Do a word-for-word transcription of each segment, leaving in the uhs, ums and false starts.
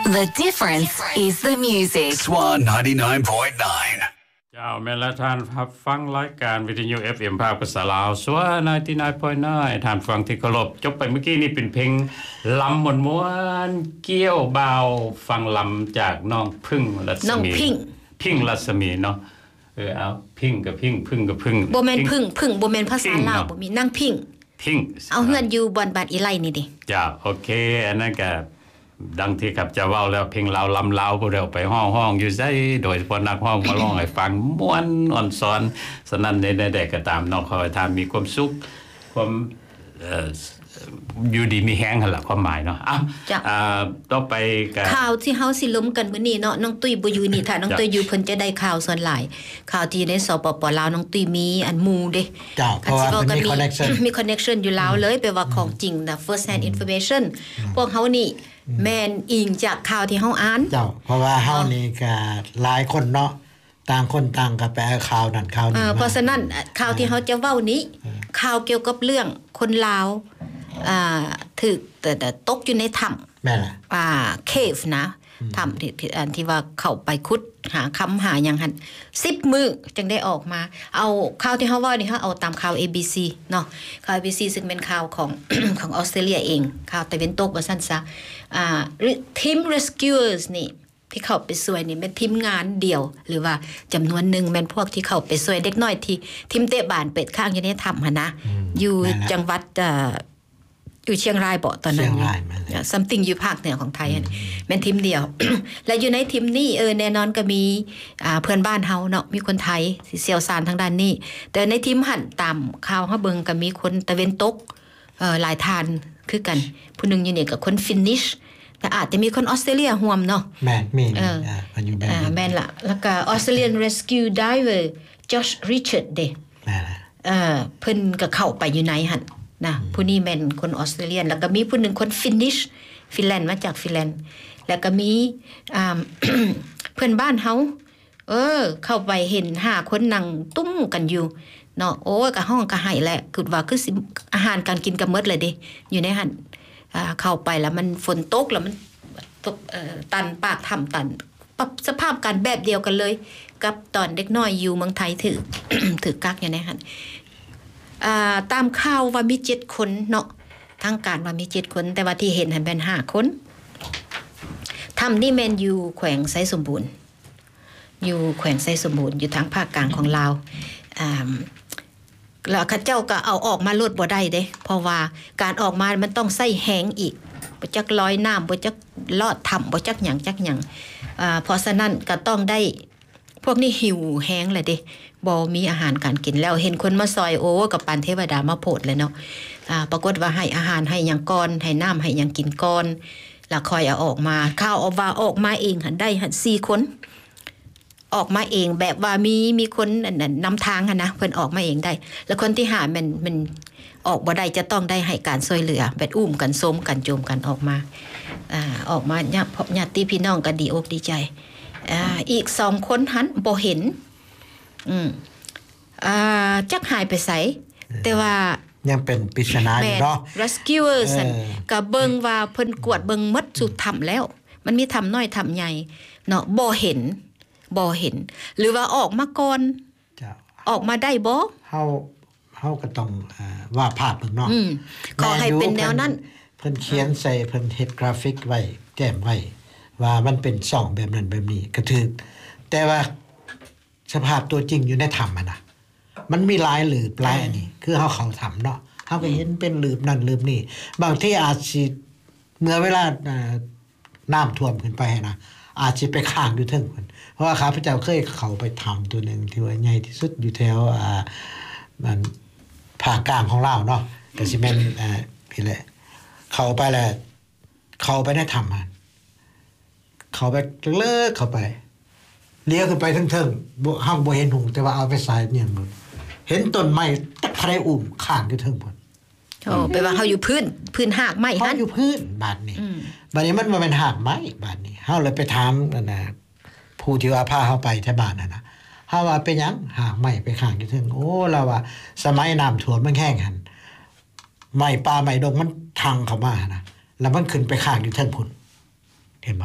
The difference is the music. Swan ninety-nine point nine เจ้าแม่ละท่านรับฟังรายการวิทยุ เอฟ เอ็ม ภาคภาษาลาวสวา ninety-nine point nine ท่านฟังที่เคารพจบไปเมื่อกี้นี่เป็นเพลงลำม้วนๆเกี้ยวเบาฟังลำจากน้องพึ่งรัศมีน้องพึ่งพึ่งรัศมีเนาะเออเอาพึ่งกับพึ่งพึ่งกับพึ่งบ่แม่นพึ่งพึ่งบ่แม่นภาษาลาวบ่มีนางพึ่งพึ่งเอาเฮือนอยู่บ่อนบาดอีไลนี่ดิจ้าโอเคอันนั้นก็ดังที่ครับจะเว้าแล้วเพลงลาวลำลาวผู้เดียวไปห้องๆอยู่ไสโดยเฉพาะนักร้องมาร้องให้ฟังม่วนอ่อนซ้อนฉะนั้นในใดๆก็ตามเนาะขอให้ท่านมีความสุขความเอ่ออยู่ดีมีแฮงหั่นล่ะความหมายเนาะอ่ะอ่าต่อไปก็ข่าวที่เฮาสิล้มกันมื้อนี้เนาะน้องตุ้ยบ่อยู่นี่ถ้าน้องตุ้ยอยู่เพิ่นจะได้ข่าวส่วนหลายข่าวที่ในสปป.ลาวน้องตุ้ยมีอันหมู่เด้จ้าเพราะว่ามันมีคอนเนคชั่นมีคอนเนคชั่นอยู่ลาวเลยแปลว่าของจริงนะ first hand information พวกเฮานี่แม่นอิงจากข่าวที่เฮาอ่านเจ้าเพราะว่าเฮานี่ก็หลายคนเนาะต่างคนต่างก็ไปเอาข่าวนั่นข่าวนี้เออเพราะฉะนั้นข่าวที่เฮาจะเว้านี้ข่าวเกี่ยวกับเรื่องคนลาวอ่าถูกแต่ตกอยู่ในถ้ำแม่นล่ะอ่าเคฟนะถ้ำที่อันที่ว่าเข้าไปขุดหาคำหาหยังหั่นสิบมื้อจึงได้ออกมาเอาข่าวที่เฮาเว้านี่เฮาเอาตามข่าว เอ บี ซี เนาะข่าว เอ บี ซี ซึ่งเป็นข่าวของ ของออสเตรเลียเองข่าวตะวันตกว่าซั่นซะอ่าทีม Rescuers นี่ที่เข้าไปช่วยนี่เป็นทีมงานเดียวหรือว่าจำนวนนึงแม่นพวกที่เข้าไปช่วยเด็กน้อยที่ทีมเตะบานเป็ดข้างอยู่ในถ้ำหั่นนะอยู่จังหวัดเอ่ออยู่เชียงรายบ่ตอนนั้น something อยู่ภาคเหนือของไทยแม่นทีมเดียว และอยู่ในทีมนี้เออแน่นอนก็มีอ่าเพื่อนบ้านเฮาเนาะมีคนไทยที่เชี่ยวชาญทางด้านนี้แต่ในทีมหั่นตามข่าวเฮาเบิ่งก็มีคนตะเวนตกเอ่อหลายทานคือกันผู้นึงอยู่นี่ก็คนฟินนิชแต่อาจจะมีคนออสเตรเลียร่วมเนาะแม่นมีเออมันอยู่ได้แม่นล่ะแล้วก็ Australian Rescue Diver Josh Richard เด้แม่นเอ่อเพิ่นก็เข้าไปอยู่ในหั่นนะผู้นี้แม่นคนออสเตรเลียนแล้วก็มีผู้นึงคนฟินนิชฟินแลนด์มาจากฟินแลนด์แล้วก็มีอ่า เพื่อนบ้านเฮาเออเข้าไปเห็นห้าคนนั่งตุ้มกันอยู่เนาะโอ้ยก็ห้องก็ให้แหละคิดว่าคืออาหารการกินก็หมดเลยเด้อยู่ในหั่นอ่าเข้าไปแล้วมันฝนตกแล้วมันตกเอ่อตันปากถ้ำตันปรับสภาพกันแบบเดียวกันเลยกับตอนเด็กน้อยอยู่เมืองไทยถือ ถือกักอยู่ในหั่นอ่าตามข่าวว่ามีเจ็ดคนเนาะทางการว่ามีเจ็ดคนแต่ว่าที่เห็นหันเป็นห้าคนทำนี่แม่นอยู่แขวงไสสมบูรณ์อยู่แขวงไสสมบูรณ์อยู่ทางภาคกลางของลาวอ่าแล้วเขาเจ้าก็เอาออกมาลดบ่ได้เด้เพราะว่าการออกมามันต้องใส่แหงอีกบ่จักลอยน้ำบ่จักลอดถ้ำบ่จักหยังจักหยังอ่าเพราะฉะนั้นก็ต้องได้พวกนี้หิวแห้งเลยเด้บ่มีอาหารการกินแล้วเห็นคนมาซอยโอ้กับปานเทวดามาโพดเลยเนาะอ่าปรากฏว่าให้อาหารให้หยังก่อนให้น้ำให้หยังกินก่อนแล้วค่อยเอาออกมาข้าวเอาว่าออกมาเองหั่นได้หั่นสี่คนออกมาเองแบบว่ามีมีคนนั่นนำทางหั่นนะเพิ่นออกมาเองได้แล้วคนที่หามันมันออกบ่ได้จะต้องได้ให้การช่วยเหลือแบบอุ้มกันซมกันโจมกันออกมาอ่าออกมาญาติญาติพี่น้องก็ดีอกดีใจอ่าอีกสองคนหันบ่เห็นอืมอ่าจักหายไปไสแต่ว่ายังเป็นปริศนาอยู่เนาะ Rescuers ก็เบิ่งว่าเพิ่นกวดเบิ่งหมดสุดถ้ำแล้วมันมีถ้ำน้อยถ้ำใหญ่เนาะบ่เห็นบ่เห็นหรือว่าออกมาก่อนจ้ะออกมาได้บ่เฮาเฮาก็ต้องอ่าว่าภาพเบิ่งเนาะอืมขอให้เป็นแนวนั้นเพิ่นเขียนใส่เพิ่นเฮ็ดกราฟิกไว้แต้มไว้ว่ามันเป็นช่องแบบนั้นแบบนี้ก็ถูกแต่ว่าสภาพตัวจริงอยู่ในถ้ำอ่ะนะมันมีหลายหลืบหลายอันนี้คือเฮาเข้าถ้ำเนาะเฮาก็เห็นเป็นหลืบนั่นหลืบนี่บางทีอาจสิเมื่อเวลาอ่าน้ำท่วมขึ้นไปนะอาจสิไปค้างอยู่เทิงพุ่นเพราะว่าข้าพเจ้าเคยเข้าไปถ้ำตัวนึงที่ว่าใหญ่ที่สุดอยู่แถวอ่ามันภาคกลางของลาวเนาะก็สิแม่นอ่าพี่แหละเข้าไปแล้วเข้าไปในถ้ำอ่ะเข้าไปเลิกเข้าไปเลี้ยวขึ้นไปเทิงๆบ่ห้างบ่เห็นหุงแต่ว่าเอาไปสายเนี่ยหมดเห็นต้นไม้ตักใครอุ้มข้างอยู่เทิงพุ่นโอ้แปลว่าเฮาอยู่พื้นพื้นหากไม้หั่นเฮาอยู่พื้นบาดนี้บัดนี้มันบ่แม่นหากไม้บาดนี้เฮาเลยไปถามนั่นน่ะผู้ที่ว่าพาเฮาไปแถวบ้านนั่นน่ะเฮาว่าเป็นหยังหากไม้ไปข้างอยู่เทิงโอ้เราว่าสมัยน้ำท่วมมันแห้งหั่นไม้ป่าไม้ดงมันทังเข้ามานะแล้วมันขึ้นไปข้างอยู่เทิงพุ่นเห็นบ่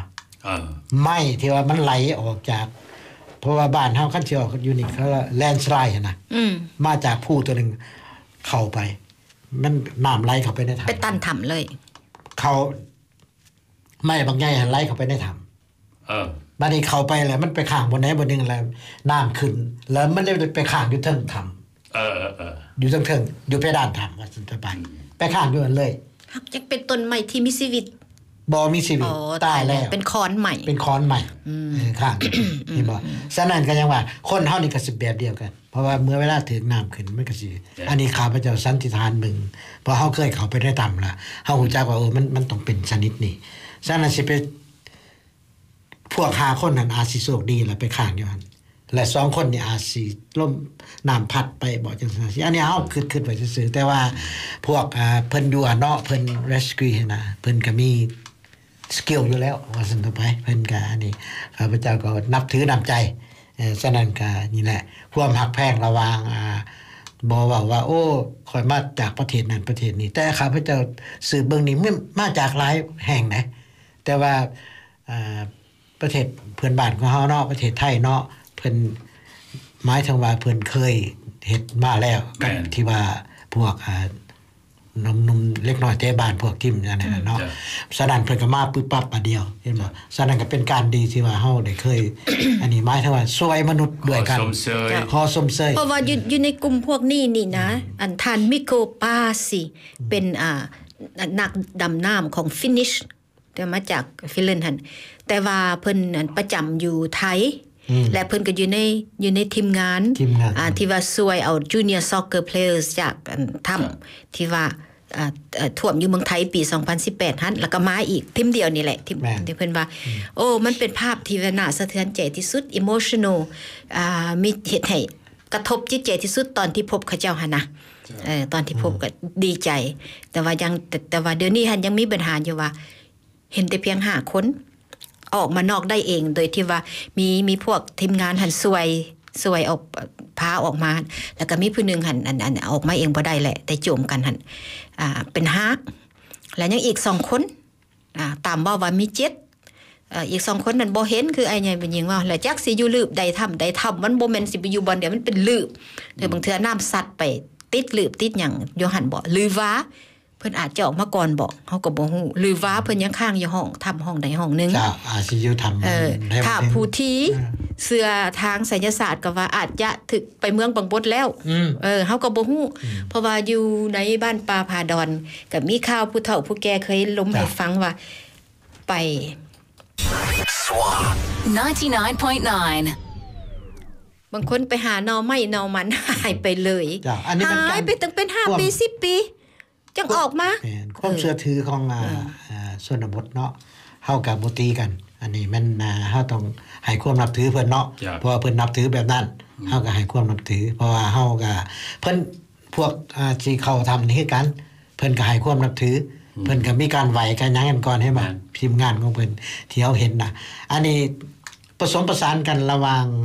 เออไม้ที่ว่ามันไหลออกจากเพราะว่าบ้านเฮาคันสิออกอยู่นี่เขาแลนด์สไลด์นะอืมมาจากภูตัวนึงเข้าไปมันน้ำไหลเข้าไปในถ้ำไปตันถ้ำเลยเขาไม่บางใหญ่ไหลเข้าไปในถ้ำเออบัดนี้เข้าไปแล้วมันไปข้างบนไหนบนนึงแล้วน้ำขึ้นแล้วมันเลยไปข้างอยู่เทิงถ้ำเออเอออยู่เทิงๆอยู่เพดานถ้ำว่าซั่นไปไปข้างอยู่นั่นเลยฮักจักเป็นต้นไม้ที่มีชีวิตบ่มีชีวิตตายแล้วเป็นค้อนใหม่เป็นค้อนใหม่เออข้างนี่บ่ฉะนั้นก็ยังว่าคนเฮานี่ก็สิแบบเดียวกันเพราะว่าเมื่อเวลาถึงน้ำขึ้นมันก็สิอันนี้ข้าพเจ้าสันนิษฐานมึงเพราะเฮาเคยเข้าไปได้ถ้ำแล้วเฮาฮู้จักว่าเออมันมันต้องเป็นชนิดนี้ฉะนั้นสิไปพวกห้าคนนั้นอาจสิโชคดีแล้วไปข้างอยู่หั่นและสองคนนี่อาจสิล่มน้ำพัดไปบ่จังซั่นสิอันนี้เฮาคิดๆไว้ซื่อๆแต่ว่าพวกอ่าเพิ่นอยู่อ่ะเนาะเพิ่น rescue นะเพิ่นก็มีสกิลอยู่แล้วว่าซั่นต่อไปเพิ่นก็อันนี้ข้าพเจ้าก็นับถือน้ำใจเอ่อฉะนั้นก็นี่แหละความฮักแพงระหว่างอ่าบ่ว่าว่าโอ้ข่อยมาจากประเทศนั้นประเทศนี้แต่ข้าพเจ้าสืบเบิ่งนี่มาจากหลายแห่งนะแต่ว่าอ่าประเทศเพื่อนบ้านของเฮาเนาะประเทศไทยเนาะเพิ่นหมายถึงว่าเพิ่นเคยเฮ็ดมาแล้วกันที่ว่าพวกอ่านมๆเล็กน้อยแต่บ้านพวกทิ่มนั่นน่ะเนาะฉะนั้นเพิ่นก็มาปึ๊บปั๊บอันเดียวเห็นบ่ฉะนั้นก็เป็นการดีที่ว่าเฮาได้เคยอันนี้หมายถึงว่าช่วยมนุษย์ด้วยกันขอสมเสยเพราะว่าอยู่อยู่ในกลุ่มพวกนี้นี่นะอันท่านมิโกปาสิเป็นอ่านักดำน้ำของฟินิชแต่มาจากฟินแลนด์หั่นแต่ว่าเพิ่นประจำอยู่ไทยและเพิ่นก็อยู่ในอยู่ในทีมงานอ่าที่ว่าช่วยเอา Junior Soccer Players จากถ้ำที่ว่าอ่าท่วมอยู่เมืองไทยปีสองพันสิบแปดหั่นแล้วก็มาอีกทีมเดียวนี่แหละที่ที่เพิ่นว่าโอ้มันเป็นภาพที่น่าสะเทือนใจที่สุด emotional อ่ามีเฮ็ดให้กระทบจิตใจที่สุดตอนที่พบเขาเจ้าหั่นนะเอ่อตอนที่พบก็ดีใจแต่ว่ายังแต่ว่าเดี๋ยวนี้หั่นยังมีปัญหาอยู่ว่าเห็นแต่เพียงห้าคนออกมานอกได้เองโดยที่ว่ามีมีพวกทีมงานหันสวยสวยออกพาออกมาแล้วก็มีผู้นึงหันอันอันออกมาเองบ่ได้แหละแต่โจมกันหันอ่าเป็นห้าแล้วยังอีกสองคนอ่าตามว่าว่ามีเจ็ดเอ่ออีกสองคนนั้นบ่เห็นคือไอ้ใหญ่เป็นหญิงว่าแล้วจักสิอยู่ลืบใดถ้ำใดถ้ำมันบ่แม่นสิไปอยู่บ่อนเดียวมันเป็นลืบแต่บางเทื่อน้ำซัดไปติดลืบติดหยังอยู่หั่นบ่ลือว่าเพิ่นอาจจะออกมาก่อนบอกเฮาก็บ่ฮู้หรือว่าเพิ่นยังค้างอยู่ห้องทำห้องใดห้องนึงจ้าอาจสิอยู่ทำเออถ้าผู้ที่เสื้อทางไสยศาสตร์ก็ว่าอาจจะถึกไปเมืองบางบดแล้วเออเฮาก็บ่ฮู้เพราะว่าอยู่ในบ้านป่าผาดอนก็มีข่าวผู้เฒ่าผู้แก่เคยล้มให้ฟังว่าไป ninety-nine point nine บางคนไปหาหน่อไม้หน่อมันหายไปเลยหายไปตั้งเป็นห้าปีสิบปีจังออกมาความเชื่อถือของอ่าชนบทเนาะเฮากับบ่ตีกันอันนี้มันเฮาต้องให้ความนับถือเพิ่นเนาะเพราะว่าเพิ่นนับถือแบบนั้นเฮาก็ให้ความนับถือเพราะว่าเฮาก็เพิ่นพวกอ่าที่เขาทำนี่คือกันเพิ่นก็ให้ความนับถือเพิ่นก็มีการไหวกันหยังกันก่อนให้มาทีมงานของเพิ่นที่เฮาเห็นน่ะอันนี้ผสมประสานกันระหว่าง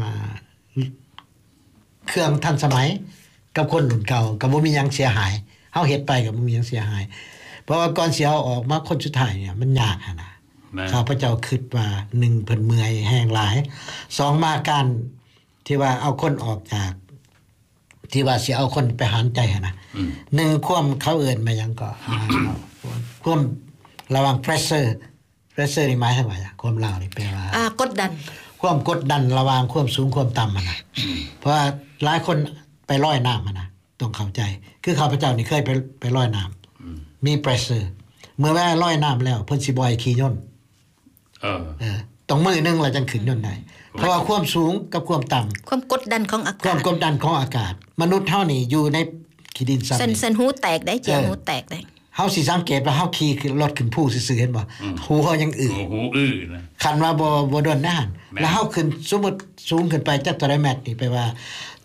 เครื่องทันสมัยกับคนรุ่นเก่าก็บ่มีหยังเสียหายเฮาเฮ็ดไปก็บ่มีหยังเสียหายเพราะว่าก่อนสิเอาออกมาคนสุดท้ายเนี่ยมันยากหั่นน่ะข้าพเจ้าคิดว่าหนึ่งเพิ่นเมื่อยแห้งหลายสองมาการที่ว่าเอาคนออกจากที่ว่าสิเอาคนไปหารใจหั่นน่ะหนึ่งความเขาเอิ้นมาหยังก็ความระวัง pressure pressure นี่หมายถึงว่าความลาวนี่แปลว่าอ่ากดดันความกดดันระหว่างความสูงความต่ำหั่นน่ะเพราะว่าหลายคนไปลอยน้ำหั่นน่ะต้องเข้าใจคือข้าพเจ้านี่เคยไปไปลอยน้ำมี pressure เมื่อว่าลอยน้ำแล้วเพิ่นสิบ่ให้ขี่ยนต์เออเออต้องมือนึงแล้วจังขึ้นยนต์ได้เพราะว่าความสูงกับความต่ำความกดดันของอากาศความกดดันของอากาศมนุษย์เฮานี่อยู่ในขี้ดินซับสันๆหูแตกได้เจียวหูแตกได้เฮาสิสังเกตว่าเฮาขี่ขึ้นรถขึ้นภูซื่อๆเห็นบ่หูเฮายังอื้อหูอื้อนะคันว่าบ่บ่โดนนะหั่นแล้วเฮาขึ้นสมมุติสูงขึ้นไปจักเท่าใดเมตรนี่แปลว่า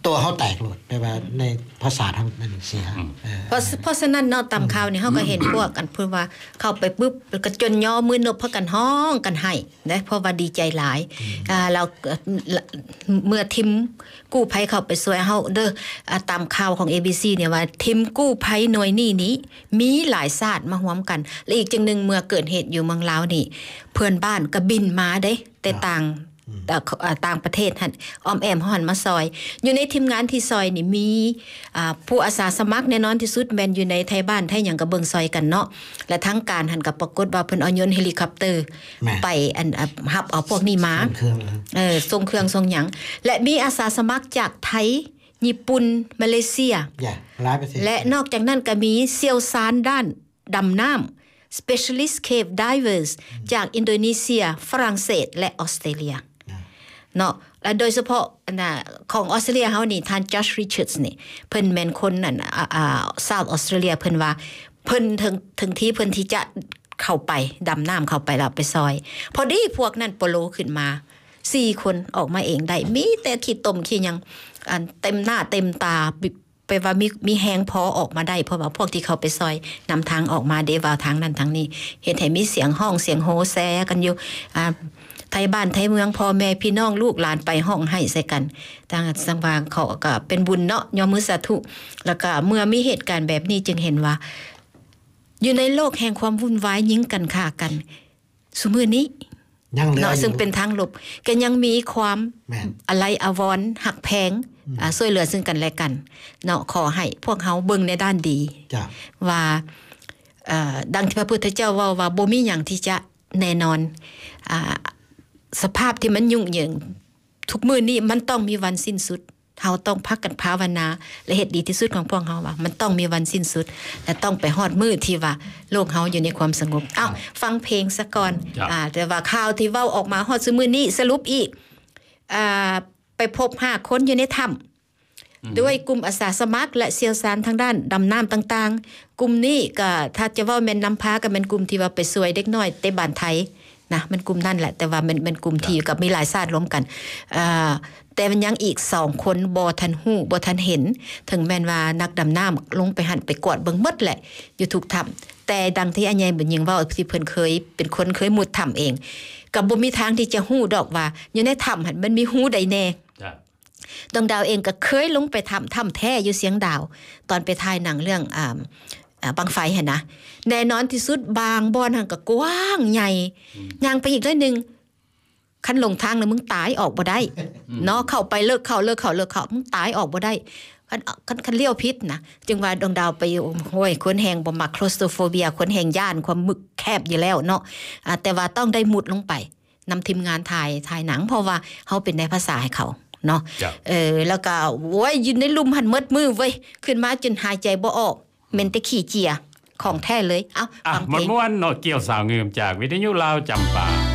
ตัวเฮาแตกโลดแปลว่าในภาษาทางนั้นเสียเออเพราะเพราะฉะนั้นเนาะตามข่าวนี่เฮาก็เห็นพวกกันพูดว่าเข้าไปปุ๊บก็จนย่อมือนบพากันฮ้องกันให้นะเพราะว่าดีใจหลายอ่าเราเมื่อทีมกู้ภัยเข้าไปช่วยเฮาเด้ออ่าตามข่าวของ เอ บี ซี เนี่ยว่าทีมกู้ภัยหน่วยนี้นี้มีหลายชาติมาร่วมกันและอีกจังนึงเมื่อเกิดเหตุอยู่เมืองลาวนี่เพื่อนบ้านก็บินมาเด้แต่ต่างต่างประเทศหั่นอ้อมแอมฮ้อนมาซอยอยู่ในทีมงานที่ซอยนี่มีอ่าผู้อาสาสมัครแน่นอนที่สุดแม่นอยู่ในไทยบ้านไทยหยังก็เบิ่งซอยกันเนาะและทั้งการหั่นก็ปรากฏว่าเพิ่นเอายนต์เฮลิคอปเตอร์ไปอันรับเอาพวกนี้มาเออส่งเครื่องส่งหยังและมีอาสาสมัครจากไทยญี่ปุ่นมาเลเซีย yeah หลายประเทศและนอกจากนั้นก็มีเชี่ยวชาญด้านดำน้ำ Specialist Cave Divers จากอินโดนีเซียฝรั่งเศสและออสเตรเลียเนาะและโดยเฉพาะน่ะของออสเตรเลียเฮานี่ท่านจัสริชาร์ดนี่เพิ่นแม่นคนนั่นอ่าซาอุออสเตรเลียเพิ่นว่าเพิ่นถึงถึงที่เพิ่นที่จะเข้าไปดำน้ำเข้าไปแล้วไปซอยพอดีพวกนั้นโปโลขึ้นมาสี่คนออกมาเองได้มีแต่ขี้ตมขี้หยังอันเต็มหน้าเต็มตาไปว่ามีมีแฮงพอออกมาได้เพราะว่าพวกที่เขาไปซอยนำทางออกมาเดว่าทางนั้นทางนี้เห็นให้มีเสียงห้องเสียงโฮแซกันอยู่อ่าไทยบ้านไทยเมืองพ่อแม่พี่น้องลูกหลานไปห้องให้ใส่กันทางสังวางเขาก็เป็นบุญเนาะยอมมือสาธุแล้วก็เมื่อมีเหตุการณ์แบบนี้จึงเห็นว่าอยู่ในโลกแห่งความวุ่นวายยิงกันฆ่ากันซุมื้อนี้ยังเหลืออยู่ซึ่งเป็นทางลบก็ยังมีความอะไรอาวรณ์หักแพงอ่าช่วยเหลือซึ่งกันและกันเนาะขอให้พวกเฮาเบิ่งในด้านดีว่าเอ่อดังที่พระพุทธเจ้าเว้าว่าบ่มีหยังที่จะแน่นอนอ่าสภาพที่มันยุ่งเหยิงทุกมื้อนี้มันต้องมีวันสิ้นสุดเฮาต้องพักกันภาวนาและเฮ็ดดีที่สุดของพวกเฮาว่ามันต้องมีวันสิ้นสุดและต้องไปฮอดมื้อที่ว่าโลกเฮาอยู่ในความสงบอ้าวฟังเพลงซะก่อนอ่าแต่ว่าข่าวที่เว้าออกมาฮอดซุมื้อนี้สรุปอีกอ่าไปพบห้าคนอยู่ในถ้ำด้วยกลุ่มอาสาสมัครและเชี่ยวชาญทางด้านดำน้ำต่างๆกลุ่มนี้ก็ถ้าจะเว้าแม่นนำพาก็เป็นกลุ่มที่ว่าไปช่วยเด็กน้อยเตบ้านไทยนะมันกลุ่มนั่นแหละแต่ว่ามันเป็นกลุ่มที่กับมีหลายชาติร่วมกันอ่าแต่มันยังอีกสองคนบ่ทันฮู้บ่ทันเห็นถึงแม้นว่านักดำน้ำลงไปหันไปกวาดเบิ่งหมดแหละอยู่ทุกถ้ำแต่ดังที่อัญญบุญยิงเว้าที่เพิ่นเคยเป็นคนเคยมุดถ้ำเองก็บ่มีทางที่จะฮู้ดอกว่าอยู่ในถ้ำหั่นมันมีฮู้ใดแน่ดวงดาวเองก็เคยลงไปถ้ำถ้ำแท้อยู่เสียงดาวตอนไปถ่ายหนังเรื่องอ่าอ่าบังไฟหั่นนะแน่นอนที่สุดบางบ่อนหั่นก็กว้างใหญ่ย่างไปอีกเลยนึงคันลงทางแล้วมึงตายออกบ่ได้เนาะเข้าไปเลิกเข้าเลิกเข้าเลิกเข้ามึงตายออกบ่ได้คันคันคันเลี้ยวผิดนะจึงว่าดวงดาวไปโอ้ยคนแฮงบ่มักโคลสโตโฟเบียคนแฮงย่านความมึกแคบอยู่แล้วเนาะอ่าแต่ว่าต้องได้มุดลงไปนำทีมงานถ่ายถ่ายหนังเพราะว่าเฮาเป็นในภาษาให้เขาเนาะเออแล้วก็โอ้ยอยู่ในลุ่มหั่นหมดมือเว้ยขึ้นมาจนหายใจบ่ออกเม่นแต่ขี้เจียของแท้เลยเอ้าฟังเพลงม่วนๆเนาะเกี่ยวสาวงืมจากวิทยุลาวจำปา